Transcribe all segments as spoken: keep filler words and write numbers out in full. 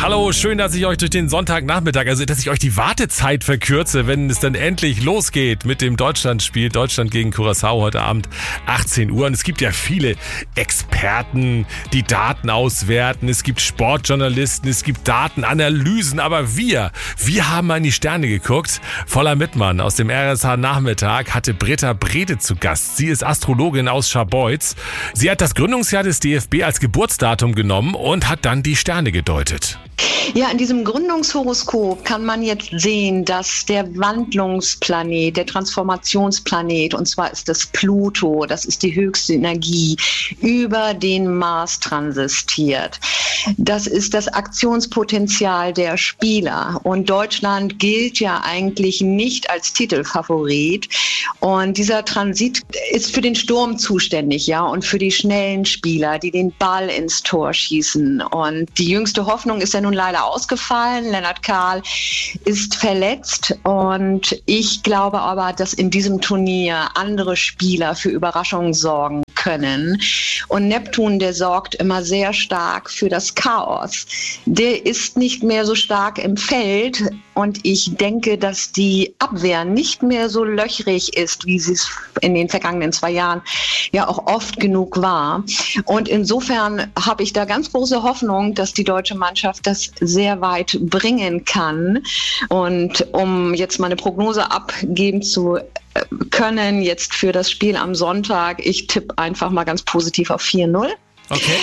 Hallo, schön, dass ich euch durch den Sonntagnachmittag, also dass ich euch die Wartezeit verkürze, wenn es dann endlich losgeht mit dem Deutschlandspiel. Deutschland gegen Curaçao heute Abend achtzehn Uhr. Und es gibt ja viele Experten, die Daten auswerten. Es gibt Sportjournalisten, es gibt Datenanalysen. Aber wir, wir haben mal in die Sterne geguckt. Voller Mittmann aus dem R S H-Nachmittag hatte Britta Brede zu Gast. Sie ist Astrologin aus Scharbeutz. Sie hat das Gründungsjahr des D F B als Geburtsdatum genommen und hat dann die Sterne gedeutet. Ja, in diesem Gründungshoroskop kann man jetzt sehen, dass der Wandlungsplanet, der Transformationsplanet, und zwar ist das Pluto, das ist die höchste Energie, über den Mars transitiert. Das ist das Aktionspotenzial der Spieler. Und Deutschland gilt ja eigentlich nicht als Titelfavorit. Und dieser Transit ist für den Sturm zuständig, ja, und für die schnellen Spieler, die den Ball ins Tor schießen. Und die jüngste Hoffnung ist ja nun leider ausgefallen. Lennart Kahl ist verletzt. Und ich glaube aber, dass in diesem Turnier andere Spieler für Überraschungen sorgen können. Und Neptun, der sorgt immer sehr stark für das Chaos. Der ist nicht mehr so stark im Feld und ich denke, dass die Abwehr nicht mehr so löchrig ist, wie sie es in den vergangenen zwei Jahren ja auch oft genug war. Und insofern habe ich da ganz große Hoffnung, dass die deutsche Mannschaft das sehr weit bringen kann. Und um jetzt mal eine Prognose abgeben zu können jetzt für das Spiel am Sonntag. Ich tippe einfach mal ganz positiv auf vier null. Okay.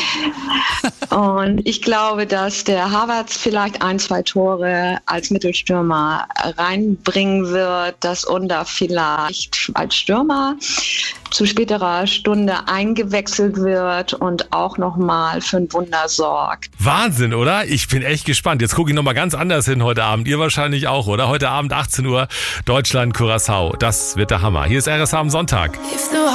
Und ich glaube, dass der Havertz vielleicht ein, zwei Tore als Mittelstürmer reinbringen wird, dass Under vielleicht als Stürmer zu späterer Stunde eingewechselt wird und auch nochmal für ein Wunder sorgt. Wahnsinn, oder? Ich bin echt gespannt. Jetzt gucke ich nochmal ganz anders hin heute Abend. Ihr wahrscheinlich auch, oder? Heute Abend achtzehn Uhr, Deutschland, Curaçao. Das wird der Hammer. Hier ist R S H am Sonntag.